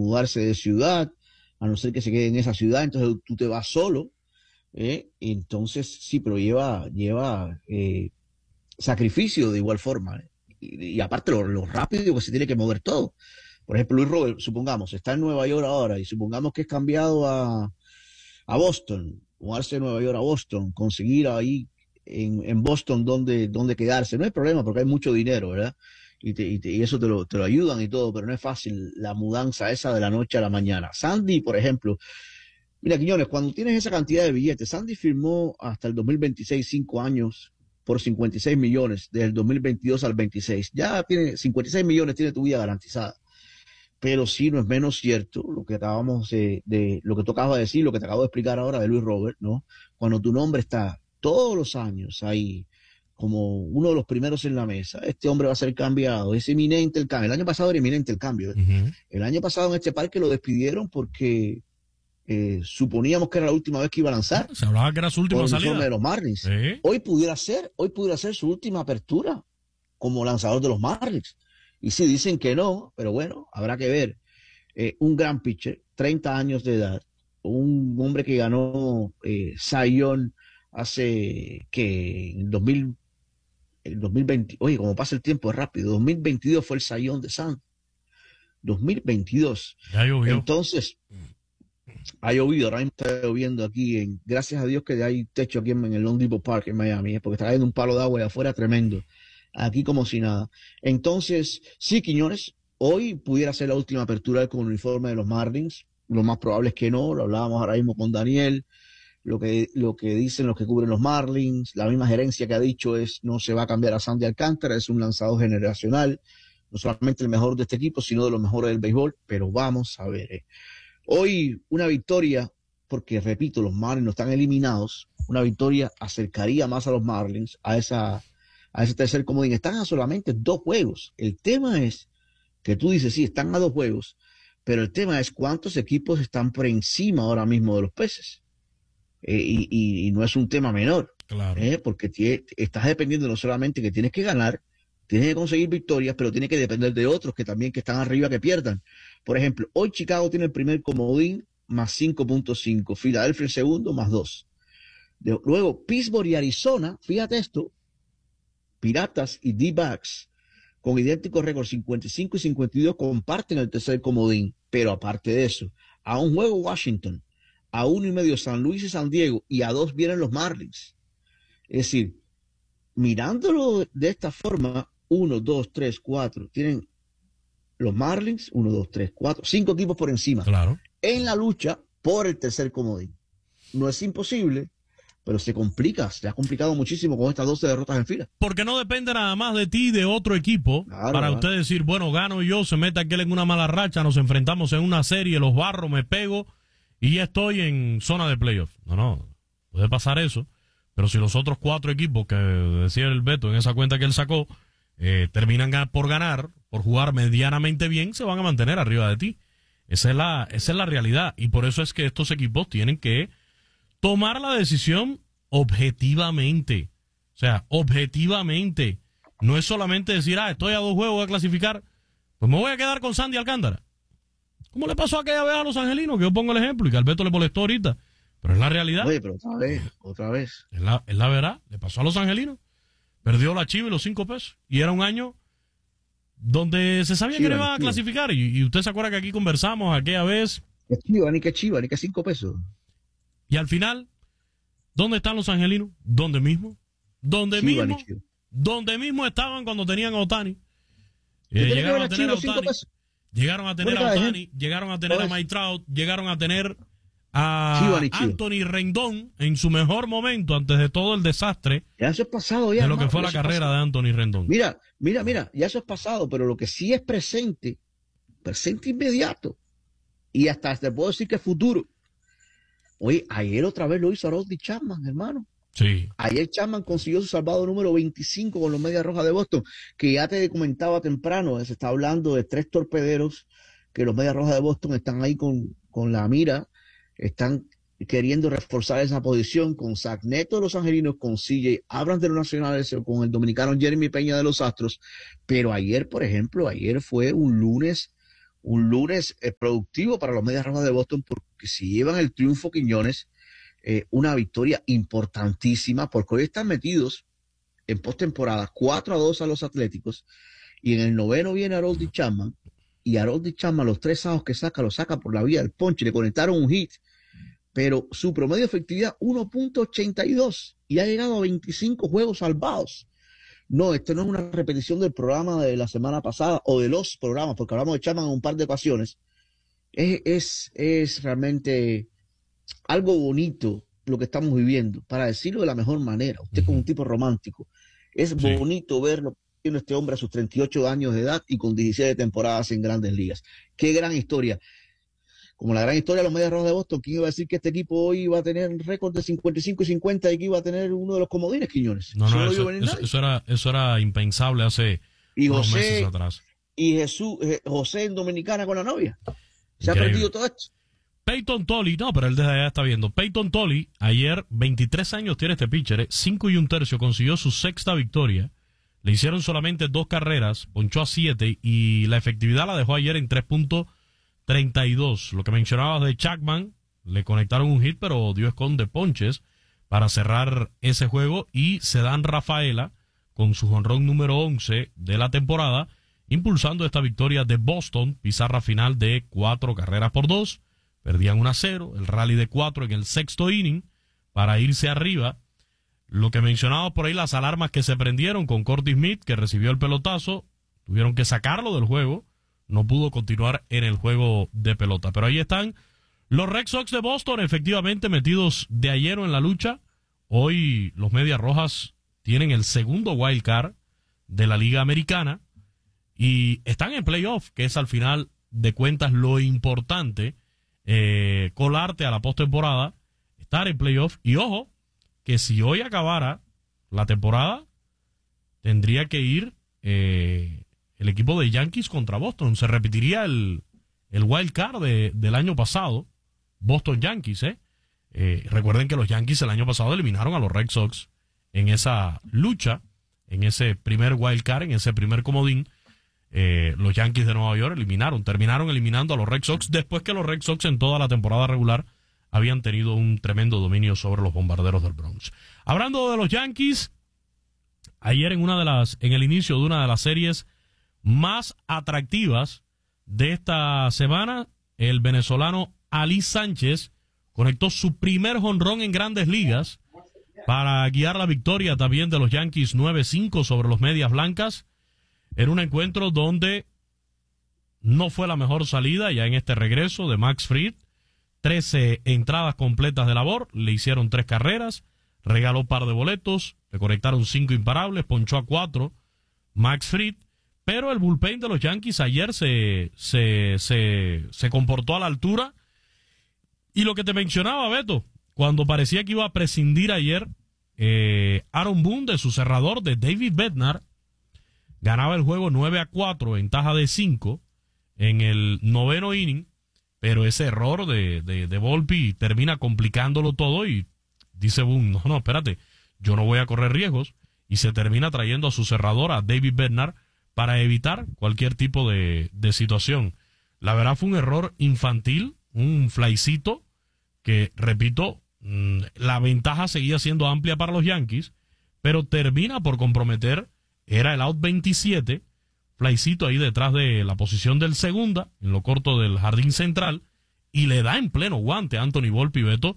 mudarse de ciudad, a no ser que se quede en esa ciudad, entonces tú te vas solo, entonces sí, pero lleva sacrificio de igual forma, ¿eh? Y aparte lo rápido que se tiene que mover todo. Por ejemplo, Luis Robert, supongamos, está en Nueva York ahora y supongamos que es cambiado a Boston, mudarse de Nueva York a Boston, conseguir ahí en Boston donde quedarse. No hay problema porque hay mucho dinero, ¿verdad? Y eso te lo ayudan y todo, pero no es fácil la mudanza esa de la noche a la mañana. Sandy, por ejemplo, mira, Quiñones, cuando tienes esa cantidad de billetes, Sandy firmó hasta el 2026 5 años por 56 millones, del 2022 al 26. Ya tiene 56 millones, tiene tu vida garantizada. Pero sí, no es menos cierto lo que acabamos lo que tú acabas de decir, lo que te acabo de explicar ahora de Luis Robert, ¿no? Cuando tu nombre está todos los años ahí como uno de los primeros en la mesa, este hombre va a ser cambiado, es inminente el cambio. El año pasado era inminente el cambio, ¿eh? El año pasado en este parque lo despidieron porque suponíamos que era la última vez que iba a lanzar. Se hablaba que era su última salida. De los Marlins. ¿Sí? Hoy pudiera ser su última apertura como lanzador de los Marlins. Y sí, dicen que no, pero bueno, habrá que ver. Un gran pitcher, 30 años de edad, un hombre que ganó Cy Young hace que en el 2020, oye, como pasa el tiempo es rápido, 2022 fue el Cy Young de San. 2022. Ya llovió. Entonces, ha llovido, ahora mismo está lloviendo aquí, gracias a Dios que hay techo aquí en el Long Depot Park en Miami, porque está cayendo un palo de agua de afuera tremendo, aquí como si nada. Entonces, sí, Quiñones, hoy pudiera ser la última apertura con el uniforme de los Marlins, lo más probable es que no, lo hablábamos ahora mismo con Daniel, lo que dicen los que cubren los Marlins, la misma gerencia que ha dicho es no se va a cambiar a Sandy Alcántara, es un lanzador generacional, no solamente el mejor de este equipo, sino de los mejores del béisbol, pero vamos a ver, Hoy una victoria, porque repito, los Marlins no están eliminados, una victoria acercaría más a los Marlins a ese tercer comodín. Están a solamente 2 juegos. El tema es que tú dices, sí, están a 2 juegos, pero el tema es cuántos equipos están por encima ahora mismo de los Peces. Y no es un tema menor, claro. Porque estás dependiendo no solamente que tienes que ganar, tienes que conseguir victorias, pero tienes que depender de otros que también que están arriba que pierdan. Por ejemplo, hoy Chicago tiene el primer comodín más 5.5, Filadelfia el segundo más 2. Luego Pittsburgh y Arizona, fíjate esto, Piratas y D-Backs con idénticos récords 55 y 52 comparten el tercer comodín, pero aparte de eso, a un juego Washington, a 1.5 San Luis y San Diego y a 2 vienen los Marlins. Es decir, mirándolo de esta forma, 1, 2, 3, 4, tienen los Marlins, 1, 2, 3, 4, 5 equipos por encima. Claro. En la lucha por el tercer comodín. No es imposible, pero se ha complicado muchísimo con estas 12 derrotas en fila. Porque no depende nada más de ti y de otro equipo, claro, para usted decir, bueno, gano yo, se mete aquel en una mala racha, nos enfrentamos en una serie, los barro, me pego y ya estoy en zona de playoff. No, puede pasar eso. Pero si los otros 4 equipos que decía el Beto en esa cuenta que él sacó, terminan por ganar, por jugar medianamente bien, se van a mantener arriba de ti. Esa es la realidad. Y por eso es que estos equipos tienen que tomar la decisión objetivamente. O sea, objetivamente. No es solamente decir, estoy a 2 juegos, voy a clasificar, pues me voy a quedar con Sandy Alcántara. ¿Cómo le pasó aquella vez a los angelinos? Que yo pongo el ejemplo y que al Beto le molestó ahorita. Pero es la realidad. Oye, pero otra vez. Es la verdad. Le pasó a los angelinos. Perdió la Chiva y los 5 pesos. Y era un año donde se sabía que no iban a clasificar. Y usted se acuerda que aquí conversamos aquella vez. Qué chiva, ni que 5 pesos. Y al final, ¿dónde están los angelinos? ¿Dónde mismo? ¿Dónde mismo estaban cuando tenían a Ohtani? Llegaron a tener a Ohtani. Llegaron a tener a Ohtani. Llegaron a tener a Mike Trout. Llegaron a tener a Anthony Rendón en su mejor momento antes de todo el desastre. Ya eso es pasado ya. De lo que fue la carrera de Anthony Rendón. Mira, ya eso es pasado, pero lo que sí es presente inmediato. Y hasta te puedo decir que es futuro. Oye, ayer otra vez lo hizo Aroldis Chapman, hermano. Sí. Ayer Chapman consiguió su salvado número 25 con los Medias Rojas de Boston, que ya te comentaba temprano, se está hablando de 3 torpederos, que los Medias Rojas de Boston están ahí con la mira, están queriendo reforzar esa posición con Zach Neto de los Angelinos, con CJ Abrams de los Nacionales, con el dominicano Jeremy Peña de los Astros. Pero ayer, por ejemplo, fue un lunes un lunes productivo para los Medias Rojas de Boston, porque si llevan el triunfo Quiñones, una victoria importantísima, porque hoy están metidos en postemporada 4-2 a los Atléticos, y en el noveno viene Aroldis Chapman, y Aroldis Chapman, los 3 outs que saca, los saca por la vía del ponche, le conectaron un hit, pero su promedio de efectividad 1.82 y ha llegado a 25 juegos salvados. No, esto no es una repetición del programa de la semana pasada o de los programas, porque hablamos de Chapman en un par de ocasiones. Es realmente algo bonito lo que estamos viviendo, para decirlo de la mejor manera. Usted como un tipo romántico, es bonito verlo haciendo este hombre a sus 38 años de edad y con 17 temporadas en Grandes Ligas. Qué gran historia. Como la gran historia de los Medias Rojas de Boston, ¿quién iba a decir que este equipo hoy iba a tener un récord de 55 y 50 y que iba a tener uno de los comodines, Quiñones? No, eso era impensable hace unos meses atrás. Y José en Dominicana con la novia. Se ha perdido todo esto. Peyton Tolly, no, pero él desde allá está viendo. Peyton Tolly, ayer, 23 años tiene este pitcher, 5 1/3, consiguió su 6ª victoria. Le hicieron solamente 2 carreras, ponchó a 7 y la efectividad la dejó ayer en 3.32. Lo que mencionabas de Chapman, le conectaron un hit, pero dio esconde ponches para cerrar ese juego. Y Cedán Rafaela, con su jonrón número 11 de la temporada, impulsando esta victoria de Boston, pizarra final de 4-2. Perdían 1-0, el rally de 4 en el 6º inning para irse arriba. Lo que mencionaba por ahí, las alarmas que se prendieron con Curtis Smith, que recibió el pelotazo, tuvieron que sacarlo del juego, no pudo continuar en el juego de pelota. Pero ahí están los Red Sox de Boston, efectivamente metidos de ayer en la lucha. Hoy los Medias Rojas tienen el segundo wild card de la Liga Americana y están en playoff, que es al final de cuentas lo importante, colarte a la postemporada, estar en playoff. Y ojo, que si hoy acabara la temporada, tendría que ir el equipo de Yankees contra Boston. Se repetiría el wild card del año pasado, Boston Yankees. Recuerden que los Yankees el año pasado eliminaron a los Red Sox en esa lucha, en ese primer wild card, en ese primer comodín. Los Yankees de Nueva York terminaron eliminando a los Red Sox después que los Red Sox en toda la temporada regular habían tenido un tremendo dominio sobre los Bombarderos del Bronx. Hablando de los Yankees, ayer en el inicio de una de las series más atractivas de esta semana, el venezolano Ali Sánchez conectó su primer jonrón en Grandes Ligas para guiar la victoria también de los Yankees 9-5 sobre los Medias Blancas, en un encuentro donde no fue la mejor salida ya en este regreso de Max Fried. 13 entradas completas de labor, le hicieron 3 carreras, regaló par de boletos, le conectaron 5 imparables, ponchó a 4 Max Fried, pero el bullpen de los Yankees ayer se comportó a la altura. Y lo que te mencionaba, Beto, cuando parecía que iba a prescindir ayer Aaron Boone de su cerrador, de David Bednar, ganaba el juego 9-4, ventaja de 5 en el 9º inning, pero ese error de Volpi termina complicándolo todo y dice Boone, no, espérate, yo no voy a correr riesgos, y se termina trayendo a su cerrador, a David Bednar, para evitar cualquier tipo de situación. La verdad fue un error infantil, un flycito que, repito, la ventaja seguía siendo amplia para los Yankees, pero termina por comprometer. Era el out 27, flycito ahí detrás de la posición del segunda, en lo corto del jardín central, y le da en pleno guante a Anthony Volpi, Beto,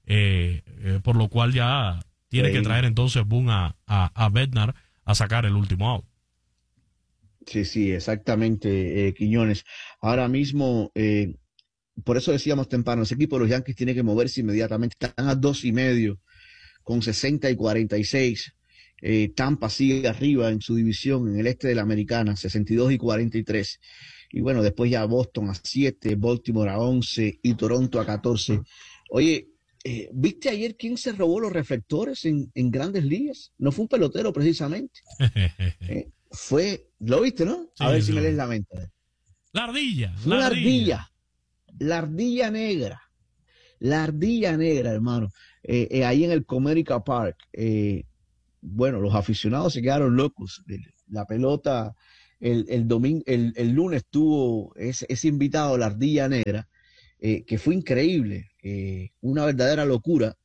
por lo cual ya tiene que traer entonces Boone a Bednar a sacar el último out. Sí, exactamente, Quiñones. Ahora mismo, por eso decíamos temprano, ese equipo de los Yankees tiene que moverse inmediatamente. Están a 2.5 con 60 y 46. Tampa sigue arriba en su división en el este de la Americana, 62 y 43. Y bueno, después ya Boston a 7, Baltimore a 11 y Toronto a 14. Oye, ¿viste ayer quién se robó los reflectores en Grandes Ligas? No fue un pelotero precisamente. Lo viste, ¿no? Sí, a ver si me lees la mente. La ardilla. La ardilla negra. La ardilla negra, hermano. Ahí en el Comerica Park. Bueno, los aficionados se quedaron locos. La pelota el lunes tuvo ese invitado, la Ardilla Negra, que fue increíble, una verdadera locura.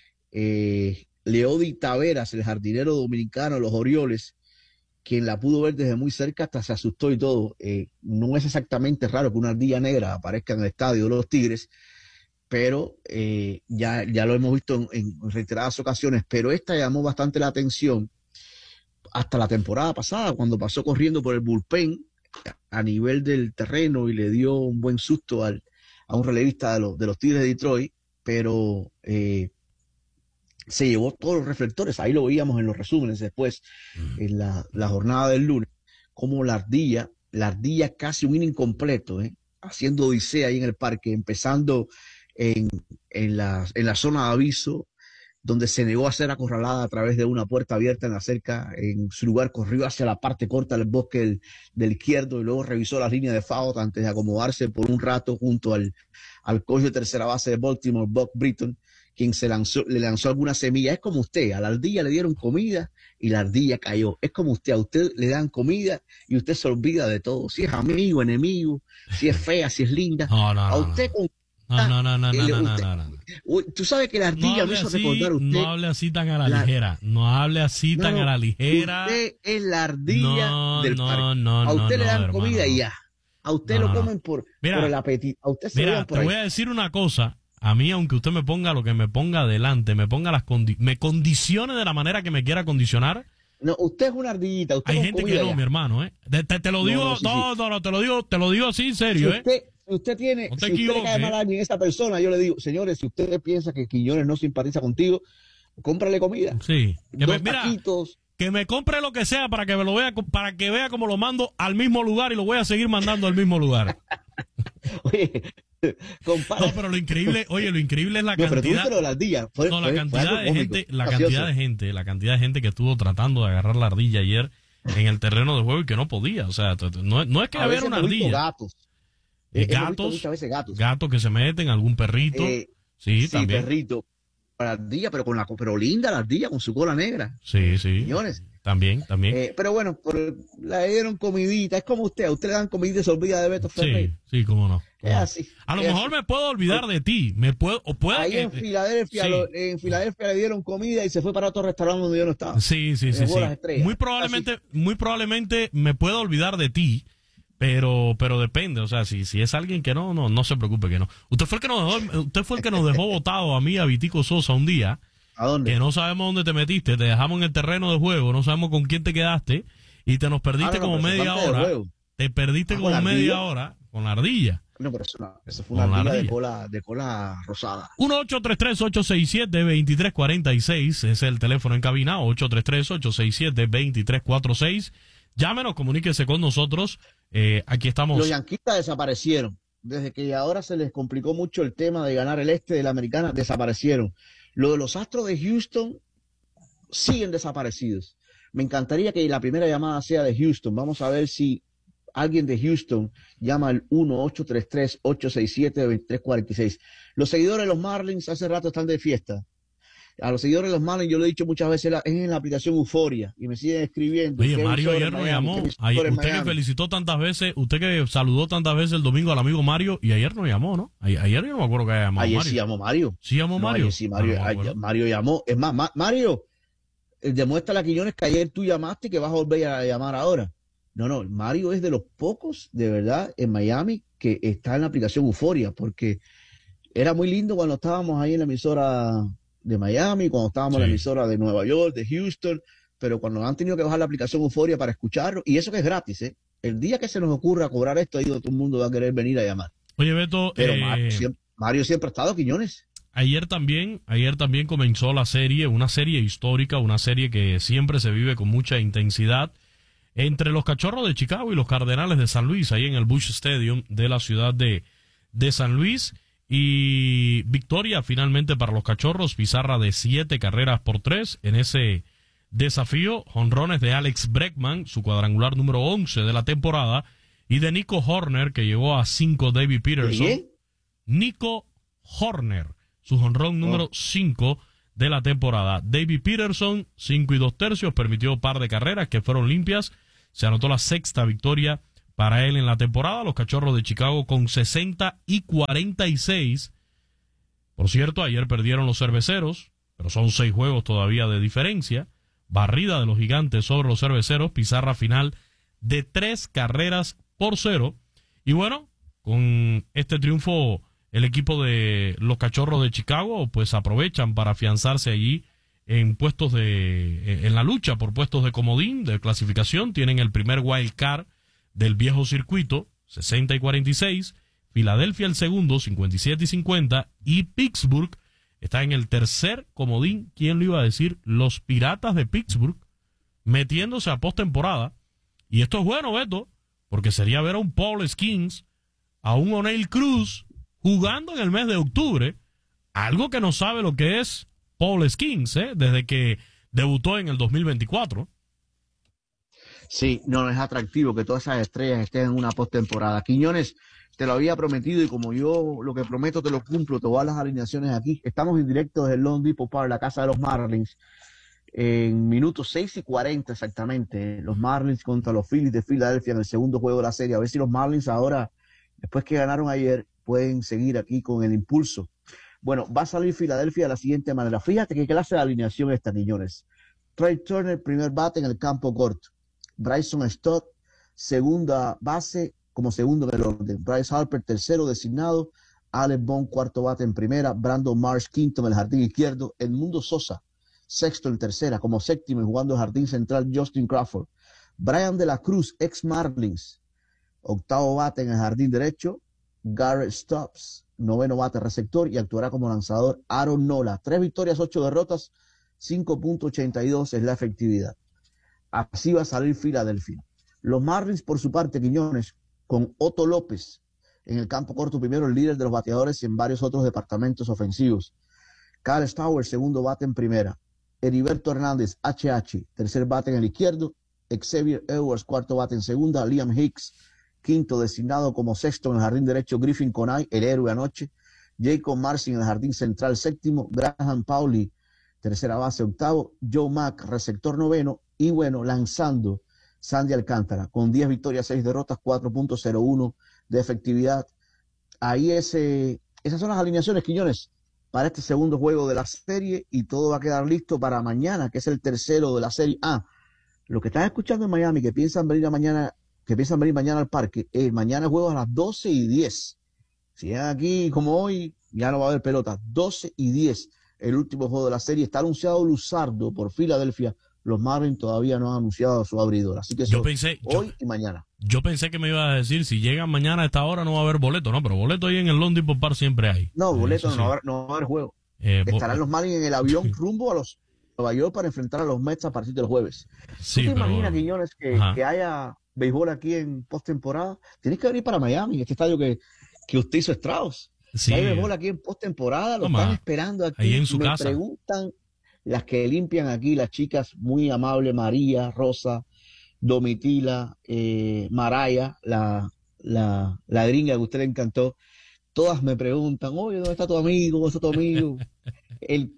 Leody Taveras, el jardinero dominicano de los Orioles, quien la pudo ver desde muy cerca, hasta se asustó y todo. No es exactamente raro que una ardilla negra aparezca en el estadio de los Tigres, pero ya lo hemos visto en reiteradas ocasiones, pero esta llamó bastante la atención hasta la temporada pasada, cuando pasó corriendo por el bullpen a nivel del terreno y le dio un buen susto a un relevista de los Tigres de Detroit, pero se llevó todos los reflectores. Ahí lo veíamos en los resúmenes después, en la jornada del lunes, como la ardilla casi un inning incompleto, haciendo odisea ahí en el parque, empezando en la zona de aviso, donde se negó a ser acorralada a través de una puerta abierta en la cerca. En su lugar corrió hacia la parte corta del bosque del izquierdo y luego revisó la línea de foul antes de acomodarse por un rato junto al coach de tercera base de Baltimore, Buck Britton, quien le lanzó algunas semillas. Es como usted, a la ardilla le dieron comida y la ardilla cayó. Es como usted, a usted le dan comida y usted se olvida de todo. Si es amigo, enemigo, si es fea, si es linda. A usted con... No. Tú sabes que la ardilla no hizo recordar a usted. No hable así tan a la ligera. No hable así tan a la ligera. Usted es la ardilla del parque. A usted le dan comida y ya. A usted lo comen por el apetito. A usted se lo dan por te ahí. Voy a decir una cosa. A mí, aunque usted me ponga lo que me ponga adelante, me ponga me condicione de la manera que me quiera condicionar. No, usted es una ardillita. Usted hay gente que no, mi hermano, Te lo digo, te lo digo así en serio, Si usted tiene, no si usted le cae mal a alguien, esa persona, yo le digo, señores, si usted piensa que Quiñones no simpatiza contigo, cómprale comida. Sí. Mira, que me compre lo que sea para que me lo vea, para que vea cómo lo mando al mismo lugar y lo voy a seguir mandando al mismo lugar. Oye, no, pero lo increíble es la cantidad. La cantidad de gente que estuvo tratando de agarrar la ardilla ayer en el terreno de juego y que no podía. O sea, no es que haber una ardilla. Gatos que se meten, algún perrito. Sí, también. Perrito. La ardilla, pero linda la ardilla con su cola negra. Sí. Señores. También. Pero bueno, le dieron comidita. Es como a usted le dan comidita y se olvida de Beto Ferrer. Sí, cómo no. Es así. A lo mejor me puedo olvidar de ti. Ahí en Filadelfia, le dieron comida y se fue para otro restaurante donde yo no estaba. Sí. Muy probablemente me puedo olvidar de ti. Pero depende, o sea, si es alguien que no se preocupe que no. Usted fue el que nos dejó botado a mí, a Vitico Sosa, un día. ¿A dónde? Que no sabemos dónde te metiste, te dejamos en el terreno de juego, no sabemos con quién te quedaste y te nos perdiste como media hora. Te perdiste como media hora con la ardilla. No, pero eso fue una ardilla de cola rosada. 1-833-867-2346 es el teléfono en cabina, 833-867-2346. Llámenos, comuníquese con nosotros. Aquí estamos. Los yanquistas desaparecieron. Desde que ahora se les complicó mucho el tema de ganar el este de la americana, desaparecieron. Lo de los Astros de Houston siguen desaparecidos. Me encantaría que la primera llamada sea de Houston. Vamos a ver si alguien de Houston llama al 1-833-867-2346. Los seguidores de los Marlins hace rato están de fiesta. A los seguidores de los Marlins, yo lo he dicho muchas veces, es en la aplicación Euforia y me siguen escribiendo. Oye, Mario ayer nos llamó. Usted que felicitó tantas veces, usted que saludó tantas veces el domingo al amigo Mario y ayer nos llamó, ¿no? Ayer yo no me acuerdo que haya llamado ayer Mario. Sí llamó Mario. Sí llamó Mario. Ayer sí, Mario llamó. Es más, Mario, demuestra a Quiñones que ayer tú llamaste y que vas a volver a llamar ahora. No, Mario es de los pocos, de verdad, en Miami que está en la aplicación Euforia, porque era muy lindo cuando estábamos ahí en la emisora de Miami, cuando estábamos en la emisora de Nueva York, de Houston, pero cuando han tenido que bajar la aplicación Euforia para escucharlo, y eso que es gratis, el día que se nos ocurra cobrar esto, ahí todo el mundo va a querer venir a llamar. Oye, Beto, pero Mario siempre ha estado, Quiñones. Ayer también comenzó la serie, una serie histórica, una serie que siempre se vive con mucha intensidad, entre los Cachorros de Chicago y los Cardenales de San Luis, ahí en el Busch Stadium de la ciudad de San Luis. Y victoria finalmente para los Cachorros, pizarra de 7-3 en ese desafío. Jonrones de Alex Bregman, su cuadrangular número 11 de la temporada, y de Nico Hoerner, que llegó a 5, David Peterson. ¿Sí? Nico Hoerner, su jonrón número 5 de la temporada. David Peterson, 5 2/3, permitió par de carreras que fueron limpias. se anotó la sexta victoria para él en la temporada. Los Cachorros de Chicago con 60-46. Por cierto, ayer perdieron los Cerveceros, pero son 6 juegos todavía de diferencia. Barrida de los Gigantes sobre los Cerveceros, pizarra final de 3-0. Y bueno, con este triunfo, el equipo de los Cachorros de Chicago pues aprovechan para afianzarse allí en la lucha por puestos de comodín, de clasificación. Tienen el primer wild card del viejo circuito, 60-46. Filadelfia el segundo, 57-50. Y Pittsburgh está en el tercer comodín. ¿Quién lo iba a decir? Los Piratas de Pittsburgh metiéndose a postemporada. Y esto es bueno, Beto, porque sería ver a un Paul Skeens, a un O'Neal Cruz jugando en el mes de octubre, algo que no sabe lo que es Paul Skeens, desde que debutó en el 2024. Sí, no es atractivo que todas esas estrellas estén en una postemporada. Quiñones, te lo había prometido y como yo lo que prometo te lo cumplo, te voy a dar las alineaciones aquí. Estamos en directo desde el Lone Depot Park, la casa de los Marlins, en minutos 6:40 exactamente. Los Marlins contra los Phillies de Filadelfia en el segundo juego de la serie. A ver si los Marlins ahora, después que ganaron ayer, pueden seguir aquí con el impulso. Bueno, va a salir Filadelfia de la siguiente manera. Fíjate qué clase de alineación esta, Quiñones. Trey Turner, primer bate en el campo corto. Bryson Stott, segunda base, como segundo en el orden. Bryce Harper, tercero designado. Alec Bohm, cuarto bate en primera. Brandon Marsh, quinto en el jardín izquierdo. Edmundo Sosa, sexto en tercera. Como séptimo en jugando el jardín central, Justin Crawford. Brian de la Cruz, ex Marlins, octavo bate en el jardín derecho. Garrett Stubbs, noveno bate receptor, y actuará como lanzador Aaron Nola. 3 victorias, 8 derrotas, 5.82 es la efectividad. Así va a salir Filadelfia. Los Marlins, por su parte, Quiñones, con Otto López en el campo corto, primero el líder de los bateadores y en varios otros departamentos ofensivos. Kyle Stowers, segundo bate en primera. Heriberto Hernández, HH, tercer bate en el izquierdo. Xavier Edwards, cuarto bate en segunda. Liam Hicks, quinto designado como sexto en el jardín derecho. Griffin Conay, el héroe anoche. Jacob Marcy en el jardín central, séptimo. Graham Pauley, tercera base, octavo. Joe Mack, receptor, noveno. Y bueno, lanzando Sandy Alcántara, con 10 victorias, 6 derrotas, 4.01 de efectividad. Ahí esas son las alineaciones, Quiñones, para este segundo juego de la serie, y todo va a quedar listo para mañana, que es el tercero de la serie. Lo que estás escuchando en Miami, que piensan venir mañana al parque, mañana juego a las 12:10. Si llegan aquí como hoy, ya no va a haber pelota. 12:10, el último juego de la serie. Está anunciado Luzardo por Filadelfia. Los Marlins todavía no han anunciado su abridor, así que hoy y mañana. Yo pensé que me iba a decir, si llegan mañana a esta hora no va a haber boleto, no, pero boleto ahí en el Lone Depot Park siempre hay. No, boleto no va a haber juego. Estarán los Marlins en el avión rumbo a los Nueva York para enfrentar a los Mets a partir del jueves. Sí, ¿Tú te imaginas, Quiñones, que haya béisbol aquí en postemporada? Tienes que venir para Miami, este estadio que usted hizo estragos. Sí. Hay béisbol aquí en postemporada, lo están esperando aquí. Ahí en su casa. Me preguntan las que limpian aquí, las chicas muy amables, María, Rosa, Domitila, Maraya, la gringa que a usted le encantó. Todas me preguntan, oye, ¿dónde está tu amigo? ¿Dónde está tu amigo? El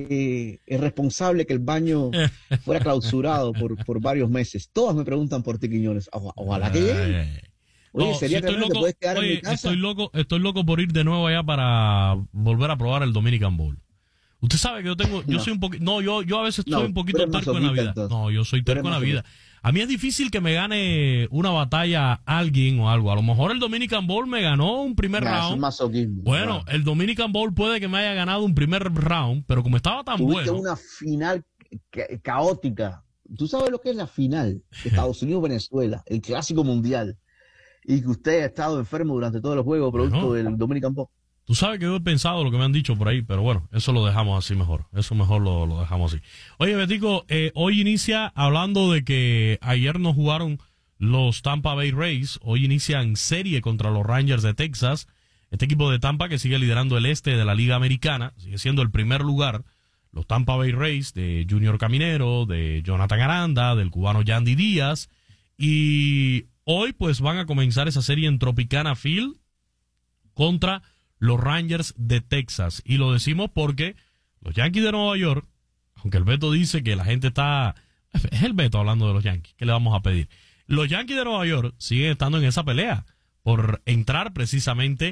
responsable que el baño fuera clausurado por varios meses. Todas me preguntan por ti, Quiñones. Ojalá que llegue. Oye, sería que te puedes quedar en mi casa. Estoy loco por ir de nuevo allá para volver a probar el Dominican Bowl. Usted sabe que yo soy un poquito, yo a veces soy un poquito terco en la vida. Entonces. No, yo soy terco en la vida. A mí es difícil que me gane una batalla alguien o algo. A lo mejor el Dominican Bowl me ganó un primer round. Bueno, el Dominican Bowl puede que me haya ganado un primer round, pero como estaba tan Tuviste bueno. Una final caótica. Tú sabes lo que es la final de Estados Unidos-Venezuela, el clásico mundial, y que usted ha estado enfermo durante todos los juegos producto del Dominican Bowl. Tú sabes que yo he pensado lo que me han dicho por ahí, pero bueno, eso lo dejamos así mejor. Eso mejor lo dejamos así. Oye, Betico, hoy inicia, hablando de que ayer no jugaron los Tampa Bay Rays, hoy inician serie contra los Rangers de Texas. Este equipo de Tampa que sigue liderando el este de la Liga Americana, sigue siendo el primer lugar. Los Tampa Bay Rays de Junior Caminero, de Jonathan Aranda, del cubano Yandy Díaz. Y hoy pues van a comenzar esa serie en Tropicana Field contra los Rangers de Texas. Y lo decimos porque los Yankees de Nueva York, aunque el Beto dice que la gente está... Es el Beto hablando de los Yankees. ¿Qué le vamos a pedir? los Yankees de Nueva York siguen estando en esa pelea por entrar precisamente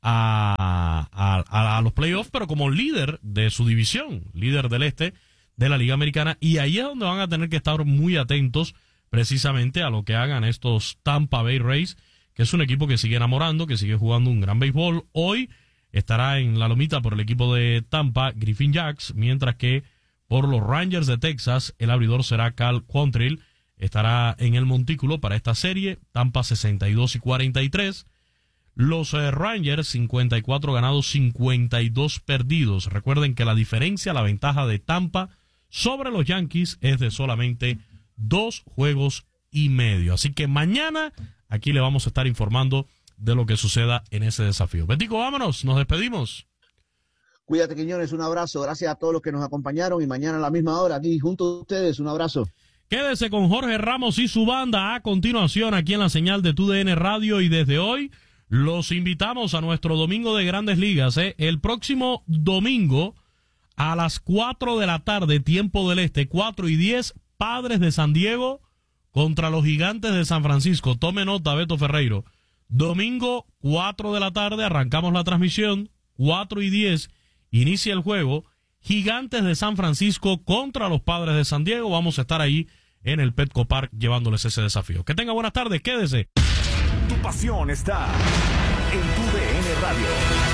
a los playoffs, pero como líder de su división, líder del este de la Liga Americana, y ahí es donde van a tener que estar muy atentos precisamente a lo que hagan estos Tampa Bay Rays, que es un equipo que sigue enamorando, que sigue jugando un gran béisbol. Hoy estará en la lomita por el equipo de Tampa, Griffin Jax, mientras que por los Rangers de Texas, el abridor será Cal Quantrill, estará en el montículo para esta serie. Tampa 62-43. Los Rangers 54 ganados, 52 perdidos. Recuerden que la diferencia, la ventaja de Tampa sobre los Yankees es de solamente 2 juegos y medio. Así que mañana aquí le vamos a estar informando de lo que suceda en ese desafío. Betico, vámonos, nos despedimos. Cuídate, Quiñones, un abrazo. Gracias a todos los que nos acompañaron y mañana a la misma hora aquí junto a ustedes. Un abrazo. Quédese con Jorge Ramos y su banda a continuación aquí en la señal de TUDN Radio, y desde hoy los invitamos a nuestro domingo de Grandes Ligas. El próximo domingo a las 4 de la tarde, tiempo del este, 4:10, Padres de San Diego contra los Gigantes de San Francisco. Tome nota, Beto Ferreiro. Domingo, 4 de la tarde, arrancamos la transmisión, 4:10, inicia el juego. Gigantes de San Francisco contra los Padres de San Diego. Vamos a estar ahí en el Petco Park llevándoles ese desafío. Que tenga buenas tardes, quédese. Tu pasión está en TUDN Radio.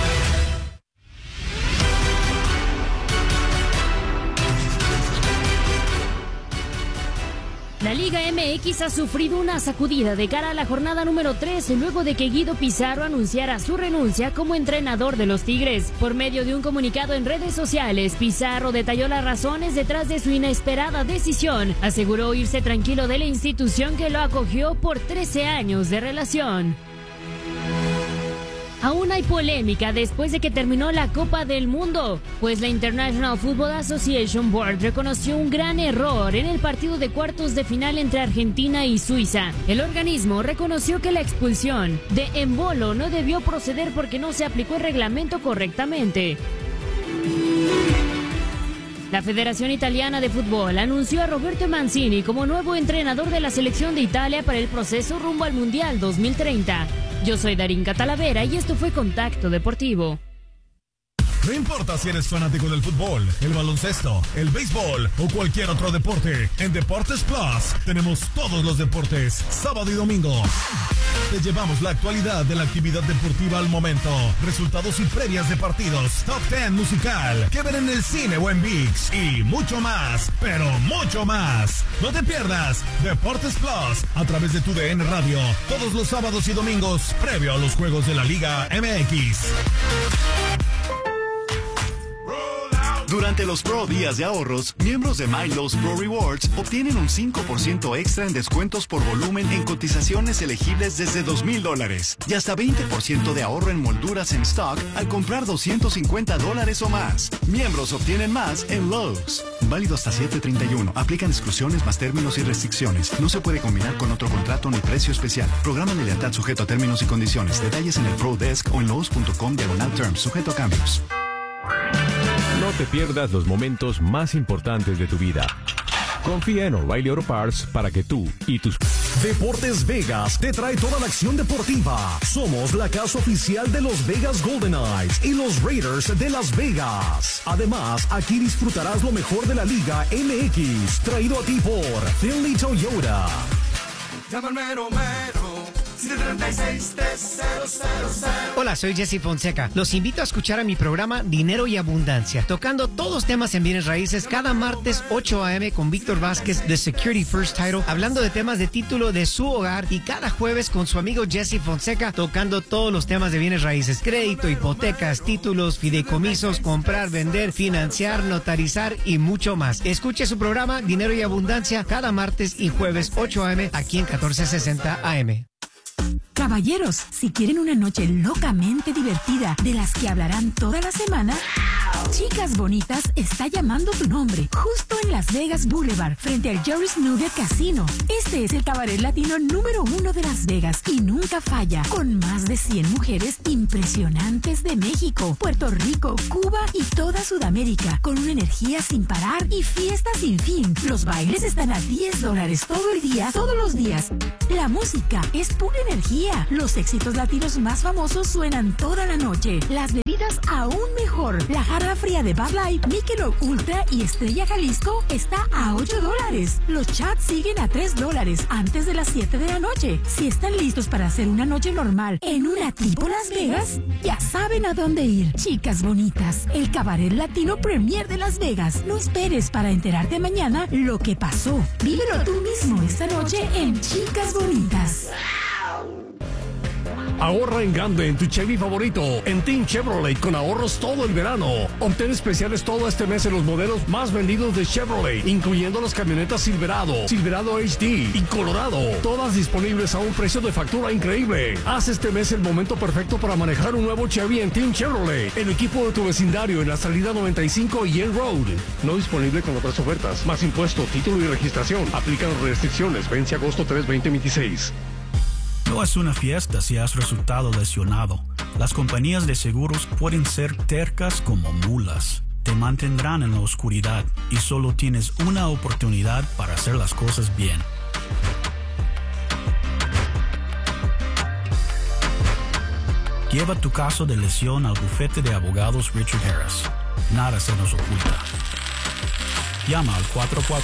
La Liga MX ha sufrido una sacudida de cara a la jornada número 13 luego de que Guido Pizarro anunciara su renuncia como entrenador de los Tigres. Por medio de un comunicado en redes sociales, Pizarro detalló las razones detrás de su inesperada decisión. Aseguró irse tranquilo de la institución que lo acogió por 13 años de relación. Aún hay polémica después de que terminó la Copa del Mundo, pues la International Football Association Board reconoció un gran error en el partido de cuartos de final entre Argentina y Suiza. El organismo reconoció que la expulsión de Embolo no debió proceder porque no se aplicó el reglamento correctamente. La Federación Italiana de Fútbol anunció a Roberto Mancini como nuevo entrenador de la selección de Italia para el proceso rumbo al Mundial 2030. Yo soy Darinka Talavera y esto fue Contacto Deportivo. No importa si eres fanático del fútbol, el baloncesto, el béisbol o cualquier otro deporte, en Deportes Plus tenemos todos los deportes, sábado y domingo. Te llevamos la actualidad de la actividad deportiva al momento, resultados y previas de partidos, top 10 musical, que ver en el cine o en ViX y mucho más, pero mucho más. No te pierdas Deportes Plus a través de TUDN Radio, todos los sábados y domingos, previo a los juegos de la Liga MX. Durante los Pro Días de Ahorros, miembros de MyLowe's Pro Rewards obtienen un 5% extra en descuentos por volumen en cotizaciones elegibles desde $2,000 y hasta 20% de ahorro en molduras en stock al comprar $250 o más. Miembros obtienen más en Lowe's. Válido hasta 7/31. Aplican exclusiones más términos y restricciones. No se puede combinar con otro contrato ni precio especial. Programa de lealtad sujeto a términos y condiciones. Detalles en el Pro Desk o en lowes.com/terms. Sujeto a cambios. No te pierdas los momentos más importantes de tu vida. Confía en O'Reilly Auto Parts para que tú y tus... Deportes Vegas te trae toda la acción deportiva. Somos la casa oficial de los Vegas Golden Knights y los Raiders de Las Vegas. Además, aquí disfrutarás lo mejor de la Liga MX, traído a ti por Finley Toyota. Llámame Romero. Hola, soy Jesse Fonseca. Los invito a escuchar a mi programa Dinero y Abundancia, tocando todos los temas en bienes raíces cada martes 8 a.m. con Víctor Vázquez de Security First Title, hablando de temas de título de su hogar, y cada jueves con su amigo Jesse Fonseca, tocando todos los temas de bienes raíces: crédito, hipotecas, títulos, fideicomisos, comprar, vender, financiar, notarizar y mucho más. Escuche su programa Dinero y Abundancia cada martes y jueves 8 a.m. aquí en 1460 AM. Caballeros, si quieren una noche locamente divertida de las que hablarán toda la semana, Chicas Bonitas está llamando tu nombre, justo en Las Vegas Boulevard, frente al Jerry's Nugget Casino. Este es el cabaret latino número 1 de Las Vegas y nunca falla, con más de 100 mujeres impresionantes de México, Puerto Rico, Cuba y toda Sudamérica, con una energía sin parar y fiestas sin fin. Los bailes están a $10 todo el día, todos los días. La música es pura energía. Los éxitos latinos más famosos suenan toda la noche. Las bebidas aún mejor. La jarra fría de Bud Light, Michelob Ultra y Estrella Jalisco está a $8. Los chats siguen a $3 antes de las 7 de la noche. Si están listos para hacer una noche normal en una tipo Las Vegas, ya saben a dónde ir. Chicas Bonitas, el cabaret latino premier de Las Vegas. No esperes para enterarte mañana lo que pasó. Vívelo tú mismo esta noche en Chicas Bonitas. Ahorra en grande en tu Chevy favorito, en Team Chevrolet, con ahorros todo el verano. Obtén especiales todo este mes en los modelos más vendidos de Chevrolet, incluyendo las camionetas Silverado, Silverado HD y Colorado, todas disponibles a un precio de factura increíble. Haz este mes el momento perfecto para manejar un nuevo Chevy en Team Chevrolet, el equipo de tu vecindario en la salida 95 y Yale Road. No disponible con otras ofertas, más impuesto, título y registración. Aplican restricciones, vence agosto 3, 2026. No es una fiesta si has resultado lesionado. Las compañías de seguros pueden ser tercas como mulas. Te mantendrán en la oscuridad y solo tienes una oportunidad para hacer las cosas bien. Lleva tu caso de lesión al bufete de abogados Richard Harris. Nada se nos oculta. Llama al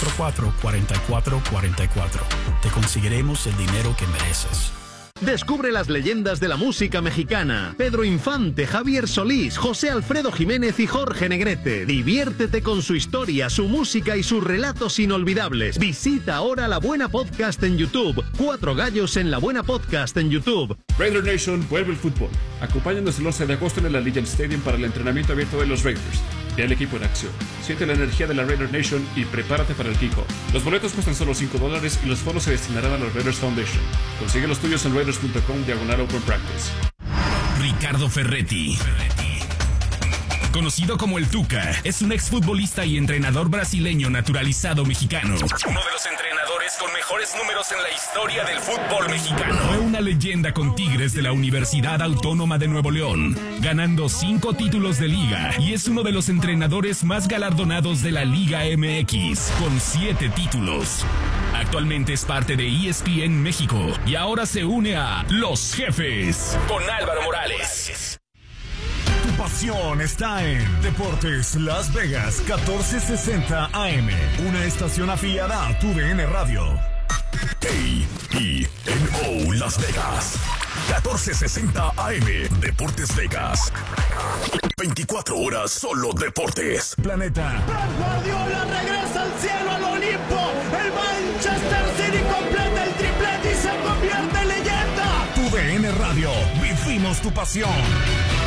444-4444. Te conseguiremos el dinero que mereces. Descubre las leyendas de la música mexicana. Pedro Infante, Javier Solís, José Alfredo Jiménez y Jorge Negrete. Diviértete con su historia, su música y sus relatos inolvidables. Visita ahora La Buena Podcast en YouTube. 4 gallos en La Buena Podcast en YouTube. Raider Nation vuelve el fútbol. Acompáñanos el 11 de agosto en el Allegiant Stadium para el entrenamiento abierto de los Raiders. Ve al equipo en acción. Siente la energía de la Raider Nation y prepárate para el kickoff. Los boletos cuestan solo $5 y los fondos se destinarán a la Raiders Foundation. Consigue los tuyos en raiders.com/open practice. Ricardo Ferretti. Conocido como el Tuca, es un exfutbolista y entrenador brasileño naturalizado mexicano. Uno de los entrenadores con mejores números en la historia del fútbol mexicano. Fue una leyenda con Tigres de la Universidad Autónoma de Nuevo León, ganando 5 títulos de liga, y es uno de los entrenadores más galardonados de la Liga MX, con 7 títulos. Actualmente es parte de ESPN México y ahora se une a Los Jefes con Álvaro Morales. Tu pasión está en Deportes Las Vegas 1460 AM, una estación afiliada a TUDN Radio. KENO Las Vegas 1460 AM, Deportes Vegas. 24 horas solo deportes. Planeta. Guardiola regresa al cielo, al Olimpo. El Manchester City completa el triplete y se convierte en leyenda. TUDN Radio, vivimos tu pasión.